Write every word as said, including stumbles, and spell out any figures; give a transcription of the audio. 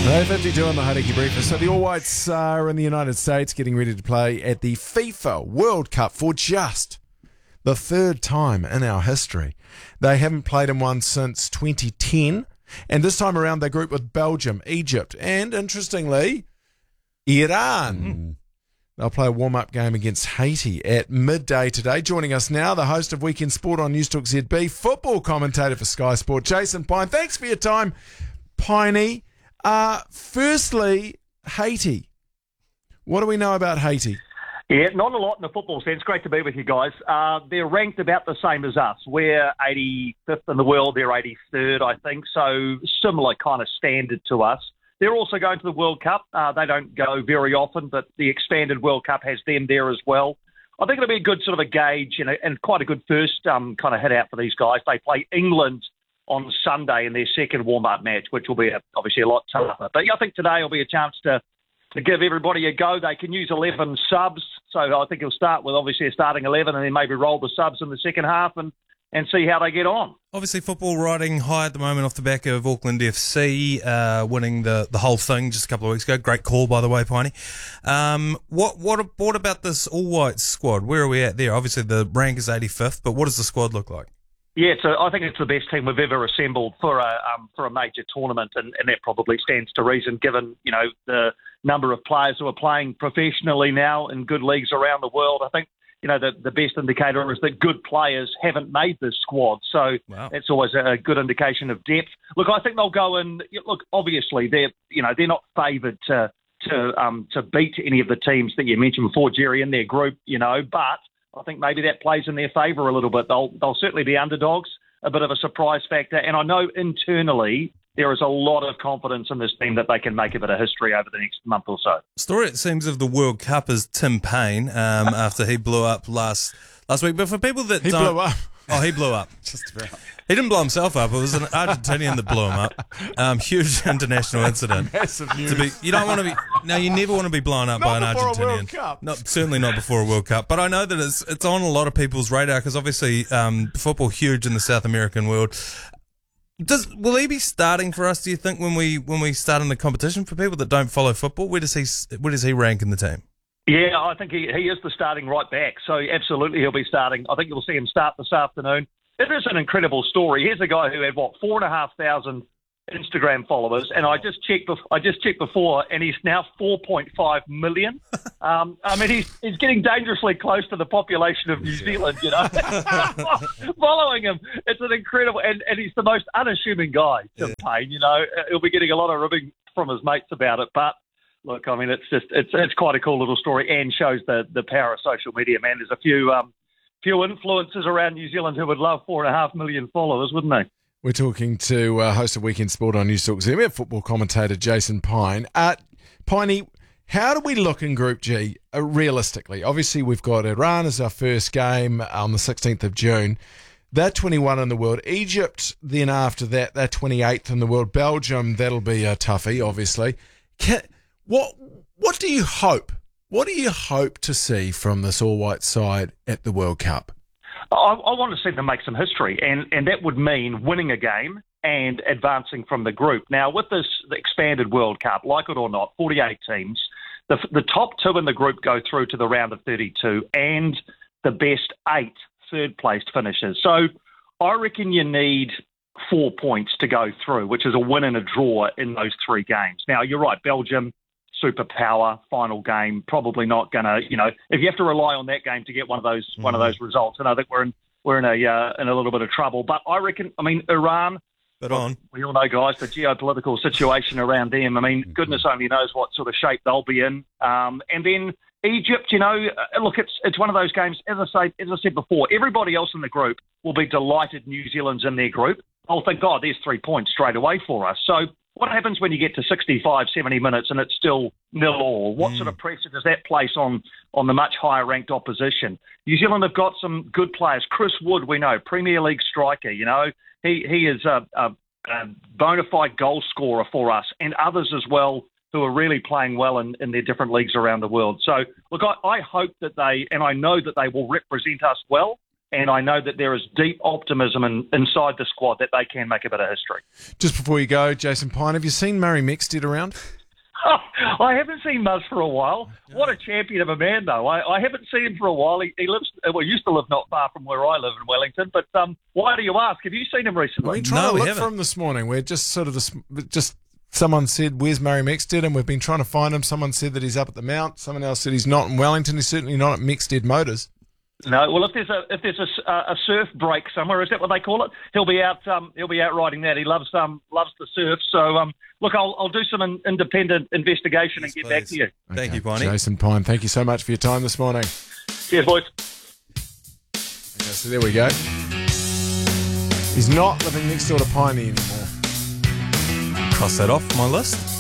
eight fifty-two on the Hauriki Breakfast. So the All Whites are in the United States getting ready to play at the FIFA World Cup for just the third time in our history. They haven't played in one since twenty ten, and this time around they group with Belgium, Egypt, and interestingly, Iran. Mm. They'll play a warm-up game against Haiti at midday today. Joining us now, the host of Weekend Sport on Newstalk Z B, football commentator for Sky Sport, Jason Pine. Thanks for your time, Piney. Uh, firstly, Haiti. What do we know about Haiti? Yeah, not a lot in the football sense. Great to be with you guys. Uh, they're ranked about the same as us. We're eighty-fifth in the world. They're eighty-third, I think. So similar kind of standard to us. They're also going to the World Cup. Uh, they don't go very often, but the expanded World Cup has them there as well. I think it'll be a good sort of a gauge and, a, and quite a good first um, kind of hit out for these guys. They play England on Sunday in their second warm-up match, which will be a, obviously a lot tougher. But I think today will be a chance to, to give everybody a go. They can use eleven subs, so I think he'll start with obviously a starting eleven and then maybe roll the subs in the second half and, and see how they get on. Obviously, football riding high at the moment off the back of Auckland F C uh, winning the, the whole thing just a couple of weeks ago. Great call, by the way, Piney. Um, what, what, what about this All Whites squad? Where are we at there? Obviously, the rank is eighty-fifth, but what does the squad look like? Yeah, so I think it's the best team we've ever assembled for a um, for a major tournament, and, and that probably stands to reason given, you know, the number of players who are playing professionally now in good leagues around the world. I think, you know, the, the best indicator is that good players haven't made this squad, so wow. That's always a good indication of depth. Look, I think they'll go in. Look, obviously they're, you know, they're not favoured to to um, to beat any of the teams that you mentioned before, Jerry, in their group, you know, but I think maybe that plays in their favour a little bit. They'll they'll certainly be underdogs, a bit of a surprise factor. And I know internally there is a lot of confidence in this team that they can make a bit of history over the next month or so. Story, it seems, of the World Cup is Tim Payne um, after he blew up last last week. But for people that he don't... blew up. Oh, he blew up. Just about. He didn't blow himself up. It was an Argentinian that blew him up. Um, huge international incident. Massive news. To be, you don't want to be. No, you never want to be blown up not by an before Argentinian. A World Cup. Not certainly not before a World Cup. But I know that it's it's on a lot of people's radar because obviously um, football huge in the South American world. Does will he be starting for us? Do you think when we when we start in the competition for people that don't follow football? Where does he where does he rank in the team? Yeah, I think he, he is the starting right back. So absolutely he'll be starting. I think you'll see him start this afternoon. It is an incredible story. Here's a guy who had, what, four and a half thousand Instagram followers, and I just checked. Bef- I just checked before, and he's now four point five million. Um, I mean, he's he's getting dangerously close to the population of New Zealand. You know, following him, it's an incredible, and, and he's the most unassuming guy. Tim yeah. Payne, you know, he'll be getting a lot of ribbing from his mates about it, but. Look, I mean, it's just it's it's quite a cool little story and shows the, the power of social media, man. There's a few um, few influencers around New Zealand who would love four and a half million followers, wouldn't they? We're talking to uh, host of Weekend Sport on Newstalk Z B, football commentator Jason Pine. Uh, Piney, how do we look in Group G uh, realistically? Obviously, we've got Iran as our first game on the sixteenth of June. They're twenty-one in the world. Egypt, then after that, they're twenty-eighth in the world. Belgium, that'll be a toughie, obviously. Can, What what do you hope? What do you hope to see from this all-white side at the World Cup? I, I want to see them make some history, and, and that would mean winning a game and advancing from the group. Now, with this expanded World Cup, like it or not, forty-eight teams, the, the top two in the group go through to the round of thirty-two, and the best eight third-placed finishers. So I reckon you need four points to go through, which is a win and a draw in those three games. Now, you're right, Belgium, superpower, final game, probably not going to, you know, if you have to rely on that game to get one of those mm-hmm. one of those results, and I think we're in we're in a uh, in a little bit of trouble. But I reckon, I mean, Iran, but on. we all know, guys, the geopolitical situation around them. I mean, mm-hmm. goodness only knows what sort of shape they'll be in. Um, and then Egypt, you know, uh, look, it's it's one of those games. As I say, as I said before, everybody else in the group will be delighted New Zealand's in their group. I'll think, God, there's three points straight away for us. So what happens when you get to sixty-five, seventy minutes and it's still nil all? What mm. sort of pressure does that place on, on the much higher ranked opposition? New Zealand have got some good players. Chris Wood, we know, Premier League striker, you know. He he is a, a, a bona fide goal scorer for us, and others as well who are really playing well in, in their different leagues around the world. So, look, I, I hope that they, and I know that they will represent us well, and I know that there is deep optimism in, inside the squad that they can make a bit of history. Just before you go, Jason Pine, have you seen Murray Mexted around? I haven't seen Muzz for a while. What a champion of a man, though. I, I haven't seen him for a while. He, he lives, well, used to live not far from where I live in Wellington. But um, why do you ask? Have you seen him recently? We've been trying No, to we look haven't. for him this morning. We're just sort of this, just someone said, "Where's Murray Mexted?" And we've been trying to find him. Someone said that he's up at the Mount. Someone else said he's not in Wellington. He's certainly not at Mexted Motors. No. Well, if there's a if there's a, a surf break somewhere, is that what they call it? He'll be out. Um, he'll be out riding that. He loves um loves the surf. So um, look, I'll I'll do some in, independent investigation Yes, and get please. back to you. Thank Okay. you, Piney. Jason Pine, thank you so much for your time this morning. Cheers, boys. Okay, so there we go. He's not living next door to Piney anymore. Cross that off my list.